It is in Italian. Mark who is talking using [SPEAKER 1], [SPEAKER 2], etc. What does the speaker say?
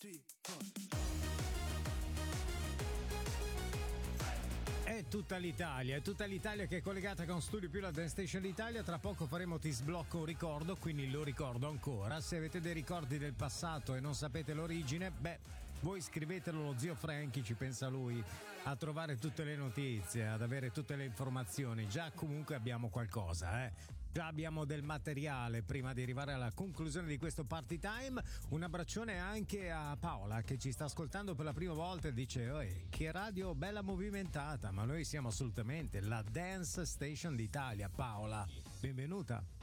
[SPEAKER 1] È tutta l'Italia che è collegata con Studio Più, la Dance Station d'Italia. Tra poco faremo Ti sblocco un ricordo, quindi lo ricordo ancora. Se avete dei ricordi del passato e non sapete l'origine, voi scrivetelo allo zio Frankie, ci pensa lui a trovare tutte le notizie, ad avere tutte le informazioni. Già comunque abbiamo qualcosa, Già abbiamo del materiale prima di arrivare alla conclusione di questo party time. Un abbraccione anche a Paola che ci sta ascoltando per la prima volta e dice: che radio bella movimentata, ma noi siamo assolutamente la Dance Station d'Italia. Paola, benvenuta.